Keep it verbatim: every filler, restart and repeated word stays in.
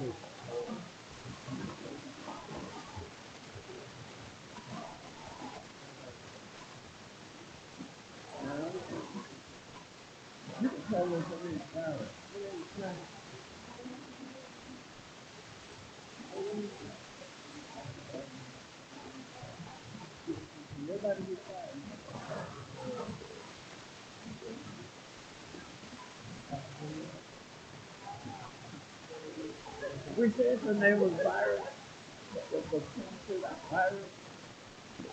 We said the name was virus. The, the cancer, that virus.